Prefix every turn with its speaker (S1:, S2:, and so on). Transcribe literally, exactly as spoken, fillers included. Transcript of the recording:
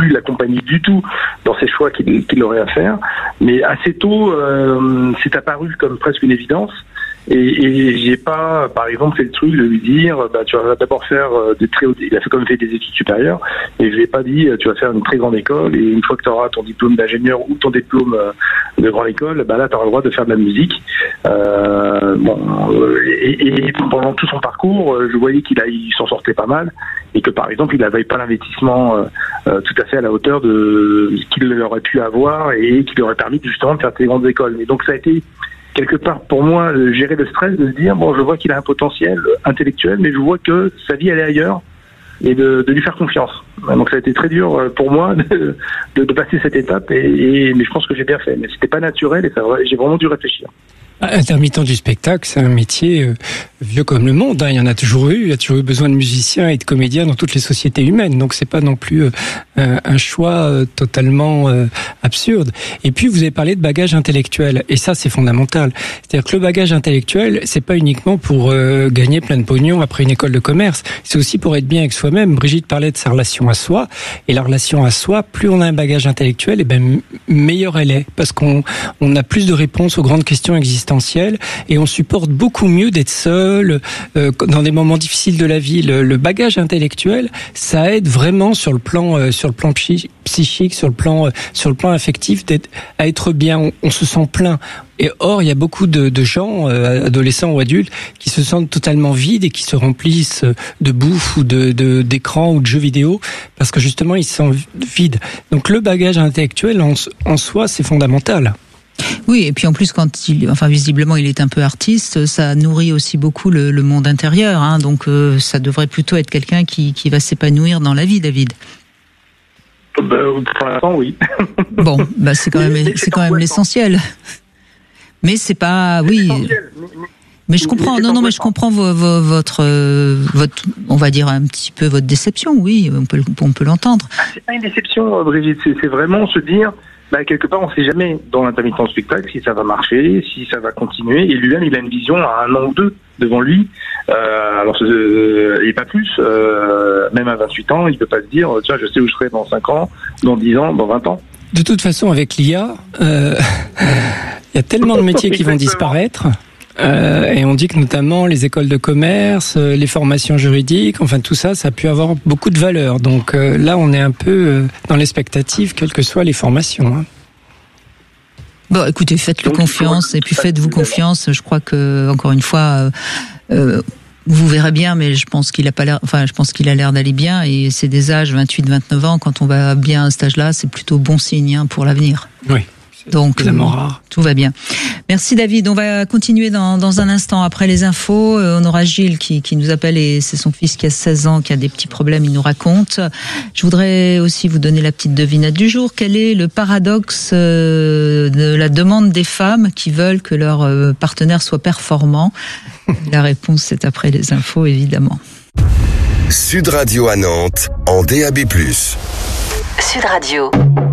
S1: plus l'accompagner du tout dans ses choix qu'il, qu'il aurait à faire. Mais assez tôt, euh, c'est apparu comme presque une évidence. Et, et j'ai pas, par exemple, fait le truc de lui dire, bah, tu vas d'abord faire des très hautes, il a fait comme fait des études supérieures, et je lui ai pas dit, tu vas faire une très grande école, et une fois que tu auras ton diplôme d'ingénieur ou ton diplôme de grande école, bah là, tu auras le droit de faire de la musique. Euh, bon, et, et pendant tout son parcours, je voyais qu'il a, il s'en sortait pas mal, et que par exemple, il n'avait pas l'investissement euh, tout à fait à la hauteur de ce qu'il aurait pu avoir, et qui lui aurait permis justement de faire des grandes écoles. Et donc, ça a été quelque part, pour moi, gérer le stress de se dire, bon, je vois qu'il a un potentiel intellectuel, mais je vois que sa vie, elle est ailleurs, et de, de lui faire confiance. Donc ça a été très dur pour moi de, de, de passer cette étape, et, et, mais je pense que j'ai bien fait. Mais c'était pas naturel, et ça, j'ai vraiment dû réfléchir.
S2: Intermittent du spectacle, c'est un métier euh, vieux comme le monde, hein. Il y en a toujours eu, il y a toujours eu besoin de musiciens et de comédiens dans toutes les sociétés humaines, donc c'est pas non plus euh, un, un choix euh, totalement euh, absurde. Et puis vous avez parlé de bagage intellectuel, et ça c'est fondamental. C'est-à-dire que le bagage intellectuel, c'est pas uniquement pour euh, gagner plein de pognon après une école de commerce, c'est aussi pour être bien avec soi-même. Brigitte parlait de sa relation à soi, et la relation à soi, plus on a un bagage intellectuel, et ben meilleure elle est, parce qu'on on a plus de réponses aux grandes questions existantes, et on supporte beaucoup mieux d'être seul euh, dans des moments difficiles de la vie. Le, le bagage intellectuel, ça aide vraiment sur le plan euh, sur le plan psychique, sur le plan euh, sur le plan affectif, d'être, à être bien. On, on se sent plein. Et or, il y a beaucoup de, de gens, euh, adolescents ou adultes, qui se sentent totalement vides et qui se remplissent de bouffe ou de, de d'écran ou de jeux vidéo parce que justement ils se sentent vides. Donc le bagage intellectuel en, en soi, c'est fondamental.
S3: Oui, et puis en plus, quand il, enfin visiblement, il est un peu artiste, ça nourrit aussi beaucoup le, le monde intérieur, hein, donc euh, ça devrait plutôt être quelqu'un qui, qui va s'épanouir dans la vie, David.
S1: Bah, pour l'instant, oui.
S3: Bon, bah c'est quand même, c'est, c'est quand même l'essentiel. Mais c'est pas, oui. Mais je comprends, non, non, mais je comprends vo, vo, votre, euh, votre, on va dire un petit peu votre déception, oui, on peut, on peut l'entendre.
S1: Ah, c'est pas une déception, Brigitte, c'est, c'est vraiment se dire. Bah, quelque part, on ne sait jamais dans l'intermittent spectacle si ça va marcher, si ça va continuer. Et lui-même, il a une vision à un an ou deux devant lui. Euh, alors, euh, et pas plus. Euh, même à vingt-huit ans, il ne peut pas se dire, tiens, je sais où je serai dans cinq ans, dans dix ans, dans vingt ans.
S2: De toute façon, avec l'I A, euh, il y a tellement de métiers qui vont disparaître. Euh, et on dit que notamment les écoles de commerce, euh, les formations juridiques, enfin tout ça, ça a pu avoir beaucoup de valeur. Donc euh, là, on est un peu euh, dans l'expectative, quelles que soient les formations. Hein.
S3: Bon, écoutez, faites-le Donc, confiance, et puis faites-vous confiance. Je crois que, encore une fois, euh, euh, vous verrez bien, mais je pense qu'il a pas l'air, enfin, je pense qu'il a l'air d'aller bien, et c'est des âges vingt-huit vingt-neuf ans. Quand on va bien à cet âge-là, c'est plutôt bon signe hein, pour l'avenir.
S2: Oui.
S3: Donc, euh, tout va bien. Merci David. On va continuer dans, dans un instant après les infos. Euh, on aura Gilles qui, qui nous appelle, et c'est son fils qui a seize ans, qui a des petits problèmes, il nous raconte. Je voudrais aussi vous donner la petite devinette du jour. Quel est le paradoxe euh, de la demande des femmes qui veulent que leur euh, partenaire soit performant? La réponse, c'est après les infos, évidemment.
S4: Sud Radio à Nantes, en D A B plus.
S5: Sud Radio.